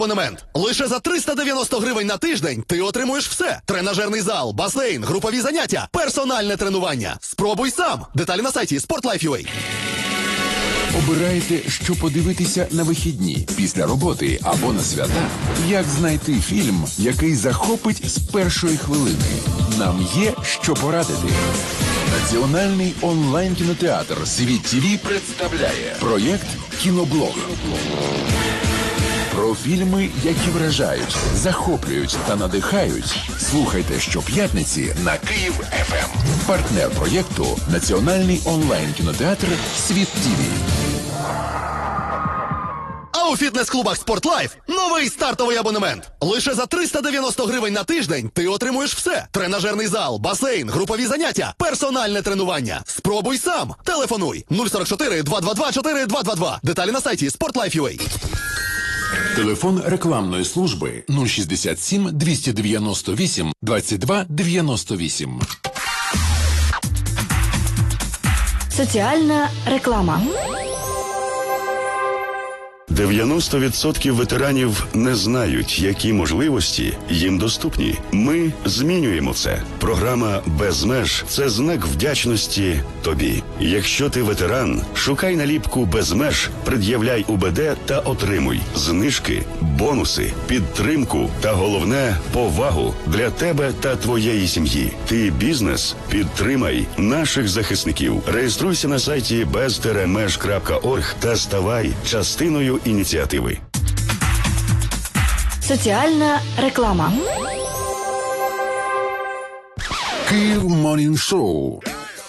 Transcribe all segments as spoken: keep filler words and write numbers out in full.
Абонемент. Лише за триста дев'яносто гривень на тиждень ти отримуєш все. Тренажерний зал, басейн, групові заняття, персональне тренування. Спробуй сам. Деталі на сайті спортлайф.ua. Обирайте, що подивитися на вихідні, після роботи або на свята. Як знайти фільм, який захопить з першої хвилини? Нам є що порадити. Національний онлайн-кінотеатр «Світ ТВ» представляє проєкт «Кіноблог». Про фільми, які вражають, захоплюють та надихають. Слухайте щоп'ятниці на Київ еф ем. Партнер проєкту – Національний онлайн-кінотеатр «Світ ТВ». А у фітнес-клубах «Спортлайф» новий стартовий абонемент. Лише за триста дев'яносто гривень на тиждень ти отримуєш все. Тренажерний зал, басейн, групові заняття, персональне тренування. Спробуй сам. Телефонуй нуль сорок чотири два два два чотири два два два. Деталі на сайті спортлайф.ua. Телефон рекламної служби нуль шістдесят сім двісті дев'яносто вісім двадцять два дев'яносто вісім. Соціальна реклама. дев'яносто відсотків ветеранів не знають, які можливості їм доступні. Ми змінюємо це. Програма «Без меж» – це знак вдячності тобі. Якщо ти ветеран, шукай наліпку «Без меж», пред'являй у be de та отримуй знижки, бонуси, підтримку та, головне, повагу для тебе та твоєї сім'ї. Ти бізнес? Підтримай наших захисників. Реєструйся на сайті без меж крапка орг та ставай частиною ініціативи. Соціальна реклама. Київ Morning Show.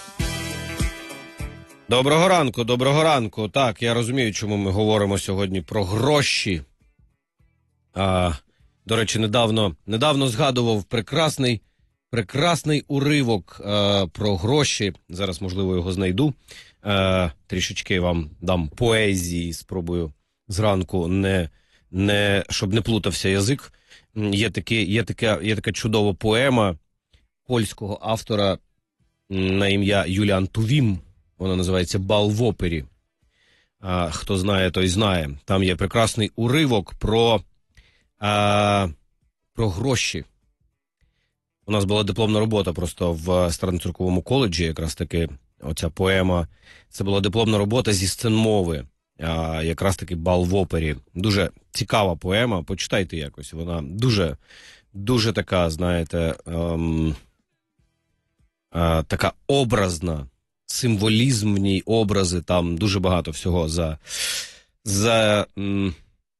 Доброго ранку, доброго ранку. Так, я розумію, чому ми говоримо сьогодні про гроші. А, до речі, недавно, недавно згадував прекрасний, прекрасний уривок а, про гроші. Зараз, можливо, його знайду. А, трішечки вам дам поезії, спробую зранку, не, не, щоб не плутався язик. Є, такі, є, така, є така чудова поема польського автора на ім'я Юліан Тувім. Вона називається «Бал в опері». А, хто знає, той знає. Там є прекрасний уривок про, а, про гроші. У нас була дипломна робота просто в Староцерковому коледжі, якраз таки оця поема. Це була дипломна робота зі сценмови. А, якраз таки «Бал в опері». Дуже цікава поема, почитайте якось. Вона дуже, дуже така, знаєте, ем, е, така образна, символізм в ній, образи, там дуже багато всього за, за, м,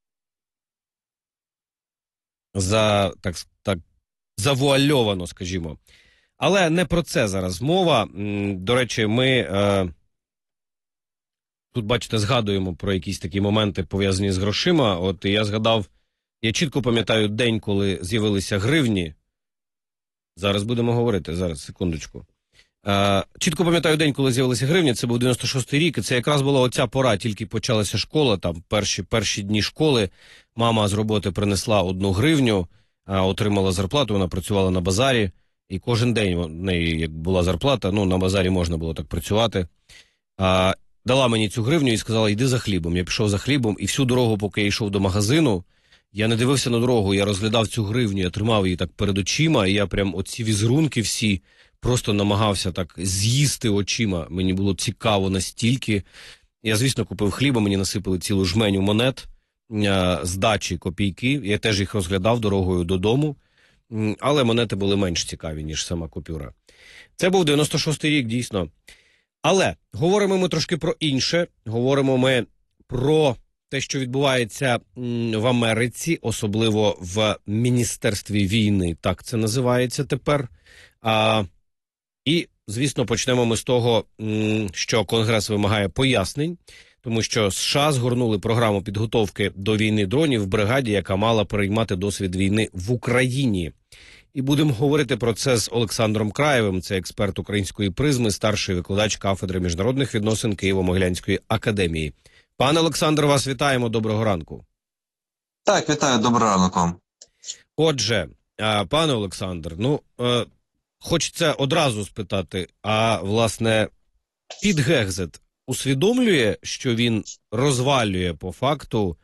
за так, так, завуальовано, скажімо. Але не про це зараз мова. До речі, ми... Е, Тут, бачите, згадуємо про якісь такі моменти, пов'язані з грошима. От я згадав, я чітко пам'ятаю день, коли з'явилися гривні. Зараз будемо говорити, зараз, секундочку. Е, чітко пам'ятаю день, коли з'явилися гривні, це був дев'яносто шостий рік, і це якраз була оця пора, тільки почалася школа, там перші, перші дні школи. Мама з роботи принесла одну гривню, е, отримала зарплату, вона працювала на базарі, і кожен день в неї, як була зарплата, ну, на базарі можна було так працювати. Е, Дала мені цю гривню і сказала, йди за хлібом. Я пішов за хлібом, і всю дорогу, поки я йшов до магазину, я не дивився на дорогу, я розглядав цю гривню, я тримав її так перед очима, і я прям оці візерунки всі просто намагався так з'їсти очима. Мені було цікаво настільки. Я, звісно, купив хліба, мені насипали цілу жменю монет, здачі, копійки. Я теж їх розглядав дорогою додому, але монети були менш цікаві, ніж сама купюра. Це був дев'яносто шостий рік, дійсно. Але говоримо ми трошки про інше, говоримо ми про те, що відбувається в Америці, особливо в Міністерстві війни, так це називається тепер. А, і, звісно, почнемо ми з того, що Конгрес вимагає пояснень, тому що США згорнули програму підготовки до війни дронів в бригаді, яка мала переймати досвід війни в Україні. І будемо говорити про це з Олександром Краєвим, це експерт української призми, старший викладач кафедри міжнародних відносин Києво-Могилянської академії. Пане Олександр, вас вітаємо, доброго ранку. Так, вітаю, доброго ранку. Отже, пане Олександр, ну, хочеться одразу спитати, а, власне, Піт Гекзет усвідомлює, що він розвалює по факту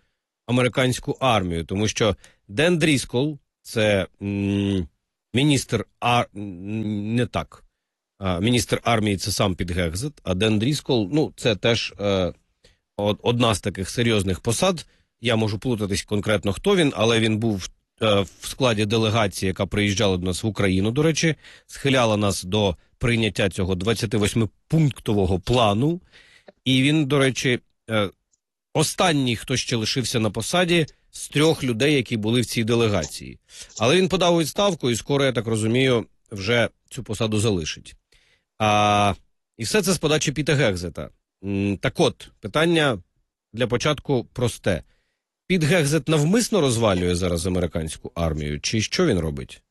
американську армію, тому що Ден Дріскол, це м, міністр ар... не так. А, міністр армії це сам Піт Гекзет, а Ден Дріскол, ну, це теж е, одна з таких серйозних посад. Я можу плутатись конкретно, хто він, але він був е, в складі делегації, яка приїжджала до нас в Україну, до речі, схиляла нас до прийняття цього двадцятивосьмипунктового плану. І він, до речі, е, останній, хто ще лишився на посаді з трьох людей, які були в цій делегації. Але він подав у відставку і скоро, я так розумію, вже цю посаду залишить. А, і все це з подачі Піта Гекзета. М, Так от, питання для початку просте. Піт Гекзет навмисно розвалює зараз американську армію? Чи що він робить?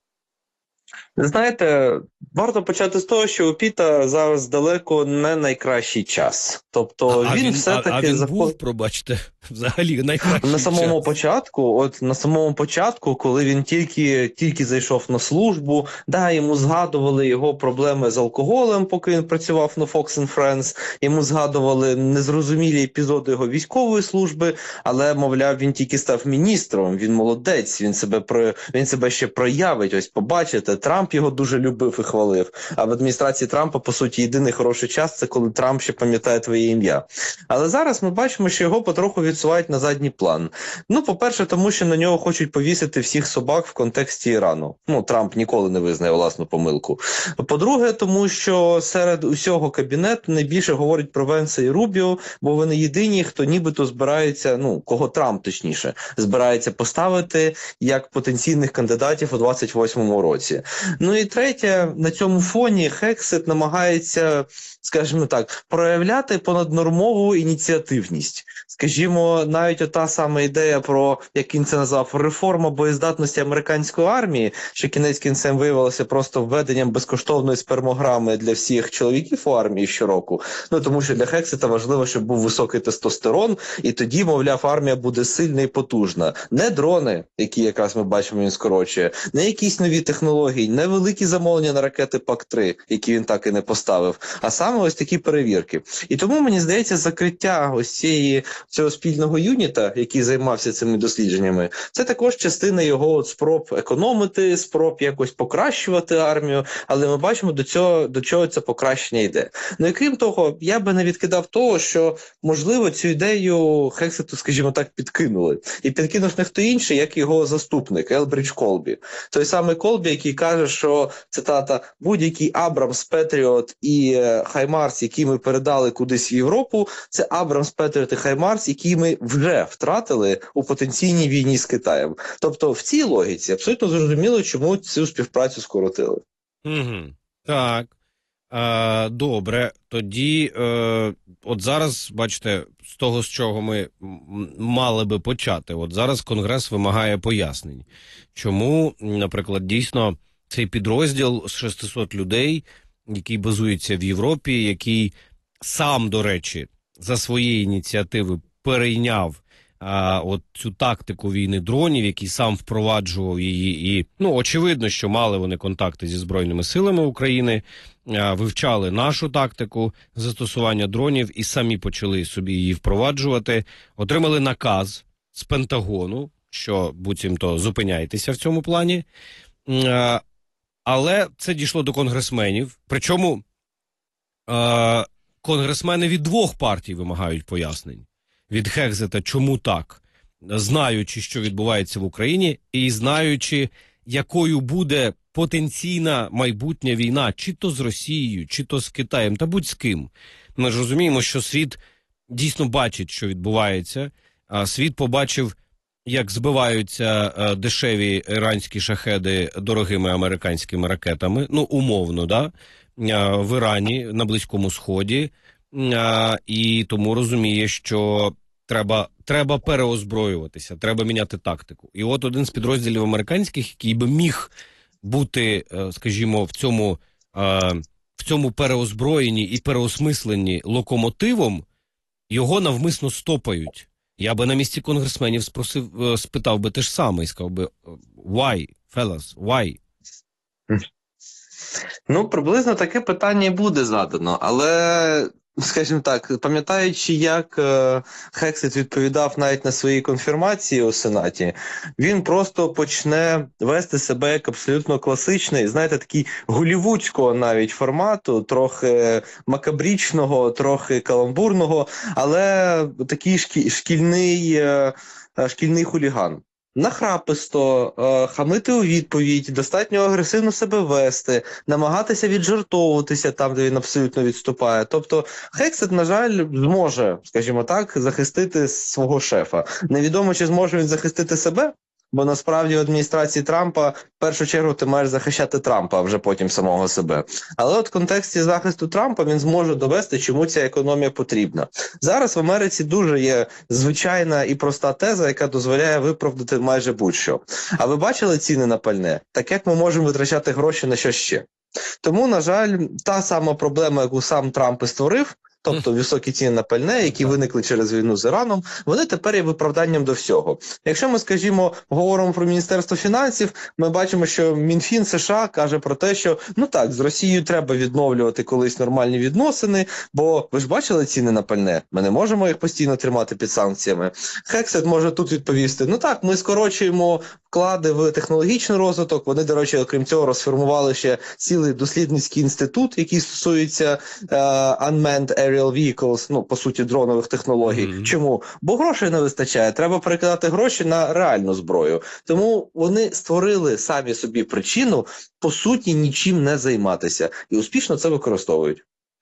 Знаєте, варто почати з того, що у Піта зараз далеко не найкращий час. Тобто а він, він все-таки... А, а він заход... був, пробачте, взагалі найкращий На самому час. початку, от на самому початку, коли він тільки, тільки зайшов на службу, да, йому згадували його проблеми з алкоголем, поки він працював на Fox and Friends, йому згадували незрозумілі епізоди його військової служби, але, мовляв, він тільки став міністром, він молодець, він себе, про... він себе ще проявить, ось побачите, Трамп його дуже любив і хвалив, а в адміністрації Трампа, по суті, єдиний хороший час – це коли Трамп ще пам'ятає твоє ім'я. Але зараз ми бачимо, що його потроху відсувають на задній план. Ну, по-перше, тому що на нього хочуть повісити всіх собак в контексті Ірану. Ну, Трамп ніколи не визнає власну помилку. По-друге, тому що серед усього кабінету найбільше говорять про Венса і Рубіо, бо вони єдині, хто нібито збирається, ну, кого Трамп, точніше, збирається поставити як потенційних кандидатів у двадцять восьмому році. Ну і третє, на цьому фоні Гексет намагається, скажімо так, проявляти понаднормову ініціативність. Скажімо, навіть ота сама ідея про, як він це назвав, реформа боєздатності американської армії, що кінець кінцем виявилося просто введенням безкоштовної спермограми для всіх чоловіків у армії щороку. Ну, тому що для Гексета важливо, щоб був високий тестостерон, і тоді, мовляв, армія буде сильна і потужна. Не дрони, які якраз ми бачимо він скорочує, не якісь нові технології, не великі замовлення на ракети пак три, які він так і не поставив, а саме ось такі перевірки. І тому, мені здається, закриття ось цієї, цього спільного юніта, який займався цими дослідженнями, це також частина його от спроб економити, спроб якось покращувати армію, але ми бачимо, до цього, до чого це покращення йде. Ну і крім того, я би не відкидав того, що, можливо, цю ідею Гексету, скажімо так, підкинули. І підкинув не хто інший, як його заступник, Елбридж Колбі. Той самий Колбі, який каже, що, цитата, будь-який Абрамс, Петріот і Хаймарс, які ми передали кудись в Європу, це Абрамс, Петріот і Хаймарс, які ми вже втратили у потенційній війні з Китаєм. Тобто в цій логіці абсолютно зрозуміло, чому цю співпрацю скоротили. Угу. Так. Е, добре. Тоді, е, от зараз, бачите, з того, з чого ми мали би почати, от зараз Конгрес вимагає пояснень. Чому, наприклад, дійсно цей підрозділ з шестисот людей, який базується в Європі, який сам, до речі, за своєї ініціативи перейняв а, от цю тактику війни дронів, який сам впроваджував її. І, ну, очевидно, що мали вони контакти зі Збройними силами України, а, вивчали нашу тактику застосування дронів і самі почали собі її впроваджувати. Отримали наказ з Пентагону, що буцімто зупиняйтеся в цьому плані. А, але це дійшло до конгресменів. Причому а, конгресмени від двох партій вимагають пояснень. Від Гекзета, чому так, знаючи, що відбувається в Україні, і знаючи, якою буде потенційна майбутня війна, чи то з Росією, чи то з Китаєм, та будь з ким. Ми ж розуміємо, що світ дійсно бачить, що відбувається. А світ побачив, як збиваються дешеві іранські шахеди дорогими американськими ракетами, ну, умовно, да, в Ірані, на Близькому Сході. А, і тому розуміє, що треба, треба переозброюватися, треба міняти тактику. І от один з підрозділів американських, який би міг бути, скажімо, в цьому, в цьому переозброєнні і переосмисленні локомотивом, його навмисно стопають. Я би на місці конгресменів спросив, спитав би те ж саме і сказав би «Why, fellas, why?» Ну, приблизно таке питання і буде задано, але скажімо так, пам'ятаючи, як е, Хексет відповідав навіть на свої конфірмації у Сенаті, він просто почне вести себе як абсолютно класичний, знаєте, такий голівудського навіть формату, трохи макабрічного, трохи каламбурного, але такий шкі- шкільний, е, шкільний хуліган. Нахраписто, е, хамити у відповідь, достатньо агресивно себе вести, намагатися віджартовуватися там, де він абсолютно відступає. Тобто Хексет, на жаль, зможе, скажімо так, захистити свого шефа. Невідомо, чи зможе він захистити себе, бо насправді в адміністрації Трампа в першу чергу ти маєш захищати Трампа, а вже потім самого себе. Але от в контексті захисту Трампа він зможе довести, чому ця економія потрібна. Зараз в Америці дуже є звичайна і проста теза, яка дозволяє виправдати майже будь-що. А ви бачили ціни на пальне? Так як ми можемо витрачати гроші на що ще? Тому, на жаль, та сама проблема, яку сам Трамп і створив, тобто високі ціни на пальне, які виникли через війну з Іраном, вони тепер є виправданням до всього. Якщо ми, скажімо, говоримо про Міністерство фінансів, ми бачимо, що Мінфін США каже про те, що, ну так, з Росією треба відновлювати колись нормальні відносини, бо ви ж бачили ціни на пальне? Ми не можемо їх постійно тримати під санкціями. Хексет може тут відповісти, ну так, ми скорочуємо вклади в технологічний розвиток, вони, до речі, окрім цього, розформували ще цілий дослідницький інститут, який стосується uh, Unmanned Aerial Vehicles, ну, по суті, дронових технологій. Mm-hmm. Чому? Бо грошей не вистачає, треба перекидати гроші на реальну зброю. Тому вони створили самі собі причину, по суті, нічим не займатися. І успішно це використовують.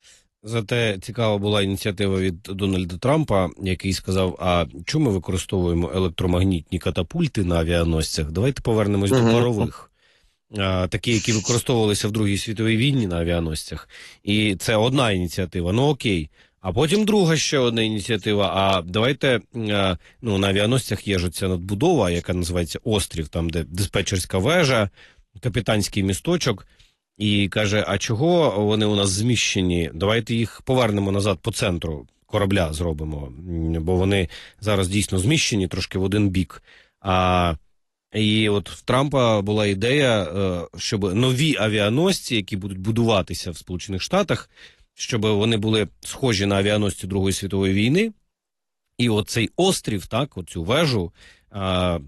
Зате цікава була ініціатива від Дональда Трампа, який сказав, а чому ми використовуємо електромагнітні катапульти на авіаносцях? Давайте повернемось uh-huh. до парових. А, такі, які використовувалися в Другій світовій війні на авіаносцях. І це одна ініціатива, ну окей. А потім друга ще одна ініціатива, а давайте, а, ну, на авіаносцях є ж оця надбудова, яка називається «Острів», там, де диспетчерська вежа, капітанський місточок. І каже, а чого вони у нас зміщені? Давайте їх повернемо назад по центру корабля зробимо, бо вони зараз дійсно зміщені трошки в один бік. А, і от в Трампа була ідея, щоб нові авіаносці, які будуть будуватися в Сполучених Штатах, щоб вони були схожі на авіаносці Другої світової війни, і оцей острів, так, оцю вежу, а,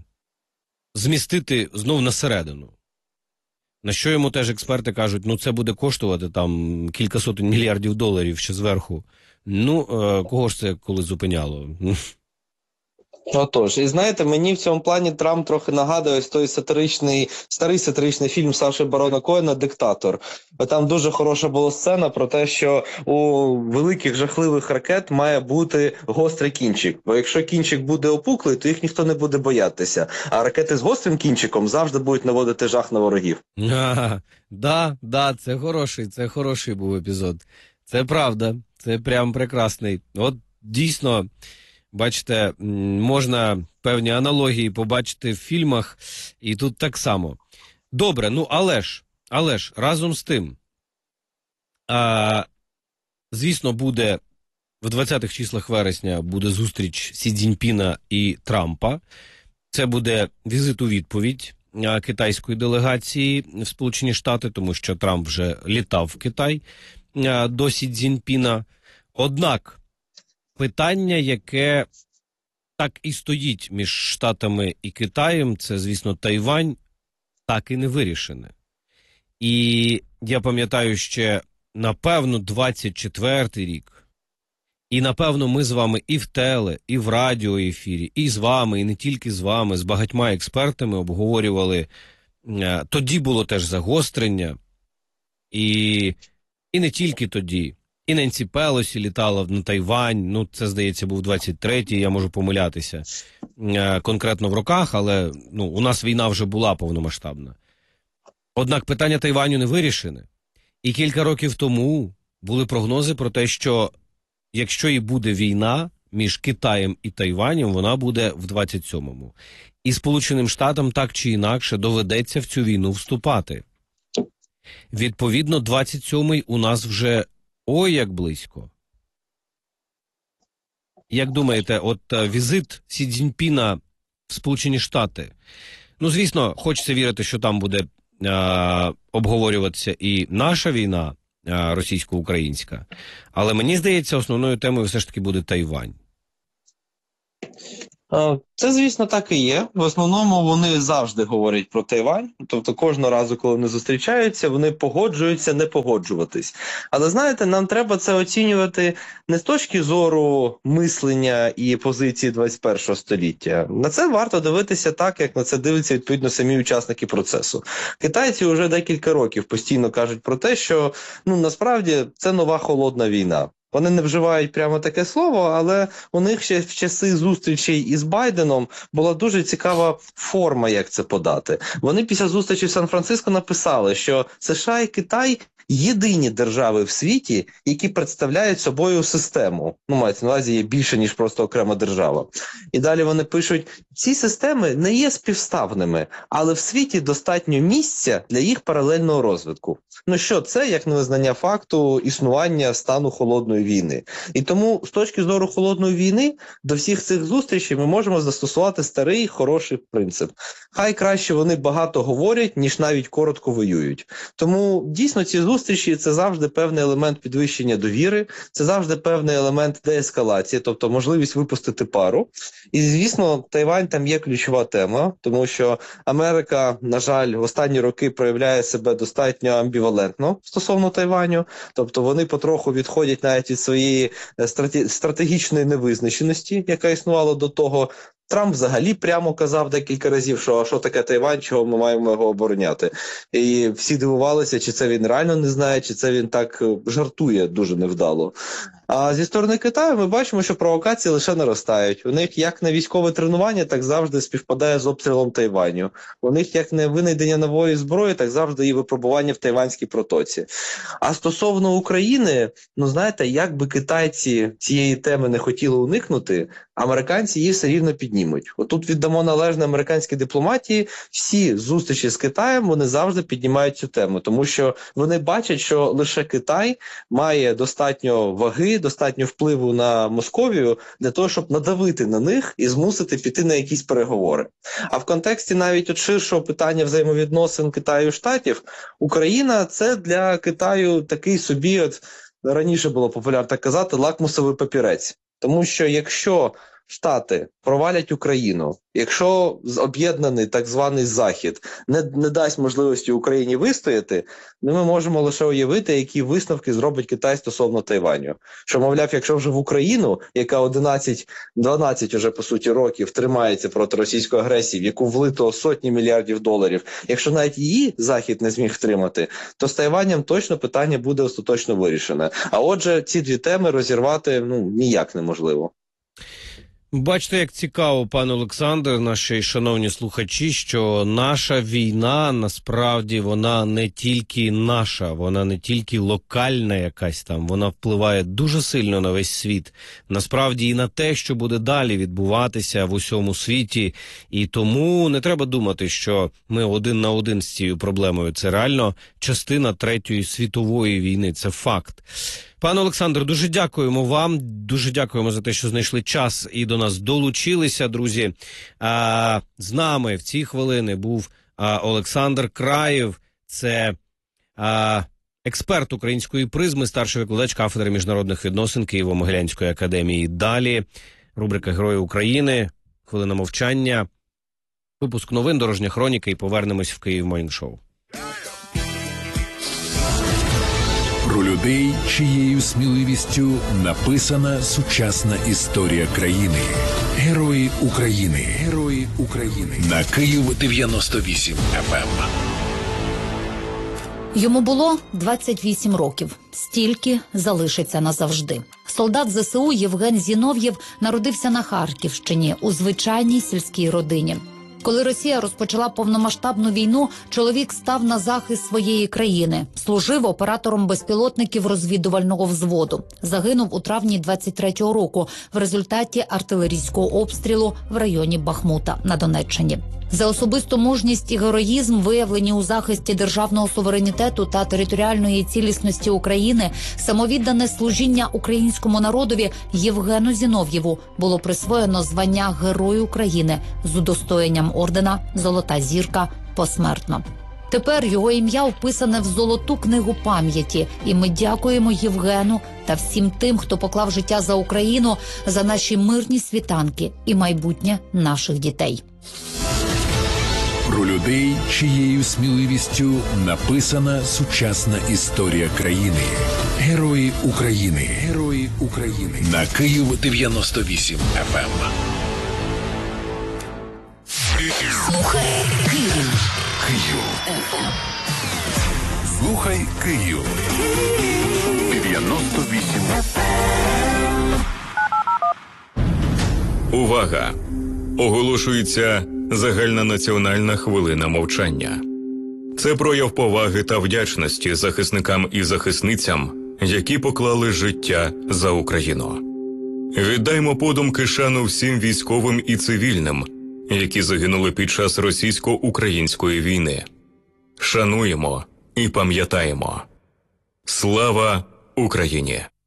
змістити знов на середину. На що йому теж експерти кажуть, ну це буде коштувати там кілька сотень мільярдів доларів ще зверху. Ну, е, кого ж це коли зупиняло? Отож, і знаєте, мені в цьому плані Трамп трохи нагадує ось той сатиричний, старий сатиричний фільм Саші Барона Коена «Диктатор». Там дуже хороша була сцена про те, що у великих жахливих ракет має бути гострий кінчик. Бо якщо кінчик буде опуклий, то їх ніхто не буде боятися. А ракети з гострим кінчиком завжди будуть наводити жах на ворогів. А, да, да, це хороший, це хороший був епізод. Це правда, це прям прекрасний. От дійсно... Бачите, можна певні аналогії побачити в фільмах, і тут так само. Добре, ну але ж, але ж, разом з тим, а, звісно, буде в двадцятих числах вересня буде зустріч Сі Цзіньпіна і Трампа. Це буде візит у відповідь китайської делегації в Сполучені Штати, тому що Трамп вже літав в Китай до Сі Цзіньпіна. Однак, питання, яке так і стоїть між Штатами і Китаєм, це, звісно, Тайвань, так і не вирішене. І я пам'ятаю ще, напевно, двадцять четвертий рік, і, напевно, ми з вами і в теле, і в радіоефірі, і з вами, і не тільки з вами, з багатьма експертами обговорювали, тоді було теж загострення, і, і не тільки тоді. І Ненсі Пелосі літала на Тайвань, ну це, здається, був двадцять третій, я можу помилятися е, конкретно в роках, але ну, у нас війна вже була повномасштабна. Однак питання Тайваню не вирішене. І кілька років тому були прогнози про те, що якщо і буде війна між Китаєм і Тайванем, вона буде в двадцять сьомому. І Сполученим Штатам так чи інакше доведеться в цю війну вступати. Відповідно, двадцять сьомий у нас вже ой, як близько. Як думаєте, от візит Сі Цзіньпіна в Сполучені Штати, ну, звісно, хочеться вірити, що там буде е- обговорюватися і наша війна а, російсько-українська. Але мені здається, основною темою все ж таки буде Тайвань. Це, звісно, так і є. В основному вони завжди говорять про Тайвань. Тобто кожного разу, коли вони зустрічаються, вони погоджуються не погоджуватись. Але, знаєте, нам треба це оцінювати не з точки зору мислення і позиції двадцять першого століття. На це варто дивитися так, як на це дивляться, відповідно, самі учасники процесу. Китайці вже декілька років постійно кажуть про те, що, ну, насправді, це нова холодна війна. Вони не вживають прямо таке слово, але у них ще в часи зустрічей із Байденом була дуже цікава форма, як це подати. Вони після зустрічі в Сан-Франциско написали, що США і Китай – єдині держави в світі, які представляють собою систему. Ну, мається на увазі, є більше, ніж просто окрема держава. І далі вони пишуть, ці системи не є співставними, але в світі достатньо місця для їх паралельного розвитку. Ну що, це як невизнання факту існування стану холодної війни. І тому з точки зору холодної війни до всіх цих зустрічей ми можемо застосувати старий хороший принцип. Хай краще вони багато говорять, ніж навіть коротко воюють. Тому дійсно ці зустрічі Зустрічі – це завжди певний елемент підвищення довіри, це завжди певний елемент деескалації, тобто можливість випустити пару. І, звісно, Тайвань там є ключова тема, тому що Америка, на жаль, в останні роки проявляє себе достатньо амбівалентно стосовно Тайваню, тобто вони потроху відходять навіть від своєї стратегічної невизначеності, яка існувала до того. Трамп взагалі прямо казав декілька разів, що що таке Тайвань, чого ми маємо його обороняти. І всі дивувалися, чи це він реально не знає, чи це він так жартує дуже невдало. А зі сторони Китаю ми бачимо, що провокації лише наростають. У них як на військове тренування, так завжди співпадає з обстрілом Тайваню. У них як на винайдення нової зброї, так завжди і випробування в Тайванській протоці. А стосовно України, ну знаєте, як би китайці цієї теми не хотіли уникнути, американці її все рівно піднімуть. Отут віддамо належне американській дипломатії, всі зустрічі з Китаєм, вони завжди піднімають цю тему, тому що вони бачать, що лише Китай має достатньо ваги, достатньо впливу на Московію для того, щоб надавити на них і змусити піти на якісь переговори. А в контексті навіть от ширшого питання взаємовідносин Китаю і Штатів, Україна – це для Китаю такий собі, от раніше було популярно так казати, лакмусовий папірець. Тому що якщо Штати провалять Україну, якщо об'єднаний так званий Захід не, не дасть можливості Україні вистояти, ну ми можемо лише уявити, які висновки зробить Китай стосовно Тайваню. Що, мовляв, якщо вже в Україну, яка одинадцять-дванадцять уже, по суті, років тримається проти російської агресії, в яку влито сотні мільярдів доларів, якщо навіть її Захід не зміг втримати, то з Тайванем точно питання буде остаточно вирішене. А отже, ці дві теми розірвати ну, ніяк неможливо. Бачите, як цікаво, пане Олександр, наші шановні слухачі, що наша війна, насправді, вона не тільки наша, вона не тільки локальна якась там, вона впливає дуже сильно на весь світ. Насправді і на те, що буде далі відбуватися в усьому світі. І тому не треба думати, що ми один на один з цією проблемою. Це реально частина Третьої світової війни, це факт. Пане Олександр, дуже дякуємо вам, дуже дякуємо за те, що знайшли час і до нас долучилися, друзі. А, з нами в ці хвилини був а, Олександр Краєв, це а, експерт української призми, старший викладач кафедри міжнародних відносин Києво-Могилянської академії. Далі рубрика «Герої України», хвилина мовчання, випуск новин, дорожня хроніка і повернемось в Київ Морнінг Шоу. Про людей, чиєю сміливістю написана сучасна історія країни. Герої України. Герої України. На Київ дев'яносто вісім еф ем. Йому було двадцять вісім років. Стільки залишиться назавжди. Солдат зе се у Євген Зінов'єв народився на Харківщині у звичайній сільській родині. Коли Росія розпочала повномасштабну війну, чоловік став на захист своєї країни. Служив оператором безпілотників розвідувального взводу. Загинув у травні двадцять третього року в результаті артилерійського обстрілу в районі Бахмута на Донеччині. За особисту мужність і героїзм, виявлені у захисті державного суверенітету та територіальної цілісності України, самовіддане служіння українському народові Євгену Зінов'єву було присвоєно звання Герой України з удостоєнням ордена «Золота зірка» посмертно. Тепер його ім'я вписане в золоту книгу пам'яті, і ми дякуємо Євгену та всім тим, хто поклав життя за Україну, за наші мирні світанки і майбутнє наших дітей. Про людей, чиєю сміливістю написана сучасна історія країни. Герої України. Герої України. На Київ дев'яносто вісім еф ем. Слухай Київ. Київ. Слухай Київ. дев'яносто вісім еф ем. Увага! Оголошується загальнонаціональна хвилина мовчання. Це прояв поваги та вдячності захисникам і захисницям, які поклали життя за Україну. Віддаймо подумки шану всім військовим і цивільним, які загинули під час російсько-української війни. Шануємо і пам'ятаємо. Слава Україні!